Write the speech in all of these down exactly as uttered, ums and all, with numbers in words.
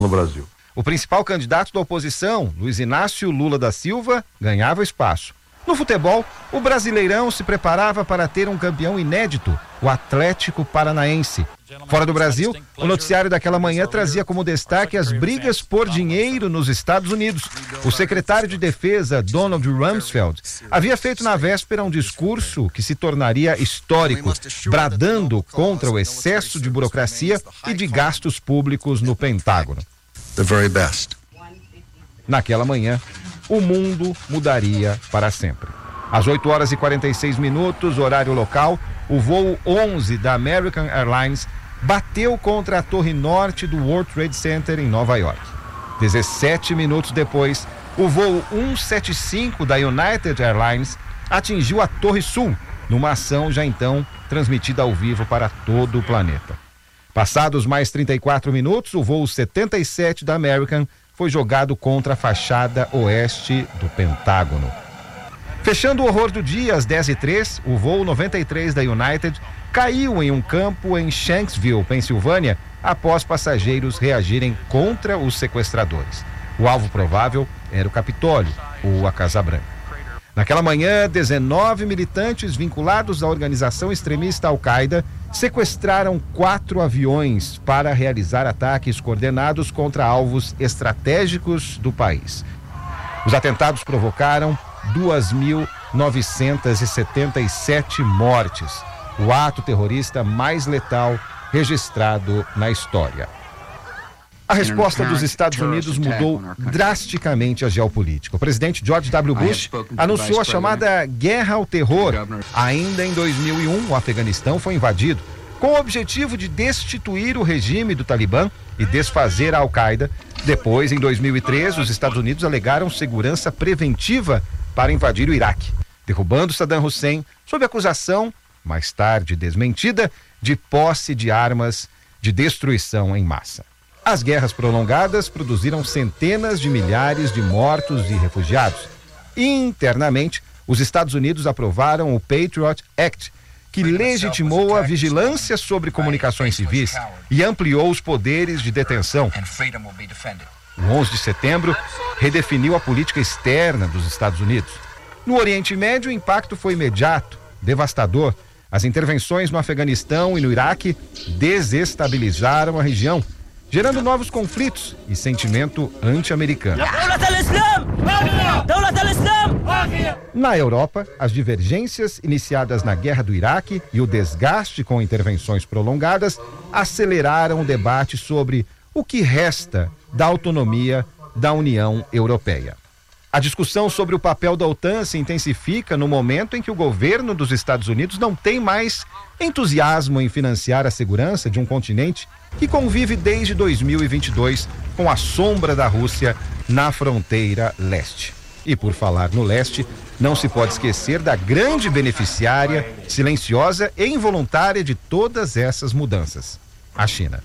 no Brasil. O principal candidato da oposição, Luiz Inácio Lula da Silva, ganhava espaço. No futebol, o Brasileirão se preparava para ter um campeão inédito, o Atlético Paranaense. Fora do Brasil, o noticiário daquela manhã trazia como destaque as brigas por dinheiro nos Estados Unidos. O secretário de Defesa, Donald Rumsfeld, havia feito na véspera um discurso que se tornaria histórico, bradando contra o excesso de burocracia e de gastos públicos no Pentágono. The very best. Naquela manhã, o mundo mudaria para sempre. Às oito horas e quarenta e seis minutos, horário local, o voo onze da American Airlines bateu contra a torre norte do World Trade Center em Nova York. dezessete minutos depois, o voo cento e setenta e cinco da United Airlines atingiu a torre sul, numa ação já então transmitida ao vivo para todo o planeta. Passados mais trinta e quatro minutos, o voo setenta e sete da American foi jogado contra a fachada oeste do Pentágono. Fechando o horror do dia, às dez e três, o voo noventa e três da United caiu em um campo em Shanksville, Pensilvânia, após passageiros reagirem contra os sequestradores. O alvo provável era o Capitólio, ou a Casa Branca. Naquela manhã, dezenove militantes vinculados à organização extremista Al-Qaeda sequestraram quatro aviões para realizar ataques coordenados contra alvos estratégicos do país. Os atentados provocaram duas mil novecentas e setenta e sete mortes, o ato terrorista mais letal registrado na história. A resposta dos Estados Unidos mudou drasticamente a geopolítica. O presidente George W. Bush anunciou a chamada Guerra ao Terror. Ainda em dois mil e um, o Afeganistão foi invadido, com o objetivo de destituir o regime do Talibã e desfazer a Al-Qaeda. Depois, em dois mil e três, os Estados Unidos alegaram segurança preventiva para invadir o Iraque, derrubando Saddam Hussein sob acusação, mais tarde desmentida, de posse de armas de destruição em massa. As guerras prolongadas produziram centenas de milhares de mortos e refugiados. Internamente, os Estados Unidos aprovaram o Patriot Act, que legitimou a vigilância sobre comunicações civis e ampliou os poderes de detenção. O onze de setembro redefiniu a política externa dos Estados Unidos. No Oriente Médio, o impacto foi imediato, devastador. As intervenções no Afeganistão e no Iraque desestabilizaram a região, gerando novos conflitos e sentimento anti-americano. Na Europa, as divergências iniciadas na Guerra do Iraque e o desgaste com intervenções prolongadas aceleraram o debate sobre o que resta da autonomia da União Europeia. A discussão sobre o papel da OTAN se intensifica no momento em que o governo dos Estados Unidos não tem mais entusiasmo em financiar a segurança de um continente que convive desde dois mil e vinte e dois com a sombra da Rússia na fronteira leste. E por falar no leste, não se pode esquecer da grande beneficiária, silenciosa e involuntária de todas essas mudanças: a China.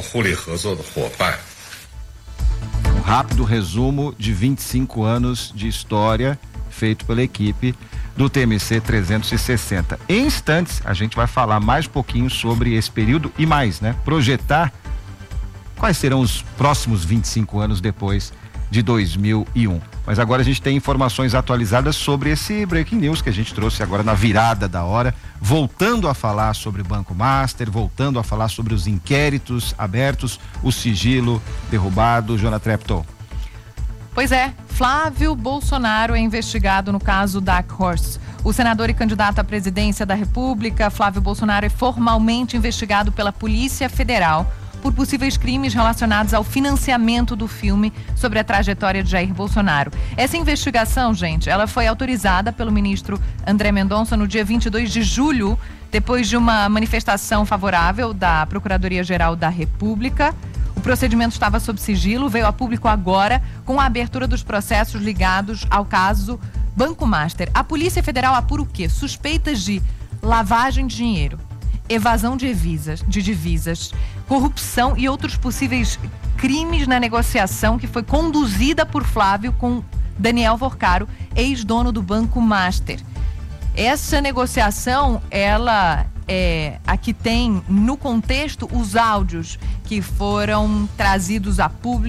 Um rápido resumo de vinte e cinco anos de história feito pela equipe do T M C trezentos e sessenta. Em instantes, a gente vai falar mais um pouquinho sobre esse período e mais, né? Projetar quais serão os próximos vinte e cinco anos depois de dois mil e um. Mas agora a gente tem informações atualizadas sobre esse breaking news que a gente trouxe agora na virada da hora, voltando a falar sobre o Banco Master, voltando a falar sobre os inquéritos abertos, o sigilo derrubado. Jona Treptow. Pois é, Flávio Bolsonaro é investigado no caso Dark Horse. O senador e candidato à presidência da República, Flávio Bolsonaro, é formalmente investigado pela Polícia Federal por possíveis crimes relacionados ao financiamento do filme sobre a trajetória de Jair Bolsonaro. Essa investigação, gente, ela foi autorizada pelo ministro André Mendonça no dia vinte e dois de julho, depois de uma manifestação favorável da Procuradoria-Geral da República. O procedimento estava sob sigilo, veio a público agora com a abertura dos processos ligados ao caso Banco Master. A Polícia Federal apura o quê? Suspeitas de lavagem de dinheiro, evasão de divisas, de divisas, corrupção e outros possíveis crimes na negociação que foi conduzida por Flávio com Daniel Vorcaro, ex-dono do Banco Master. Essa negociação, ela é, aqui tem no contexto os áudios que foram trazidos a público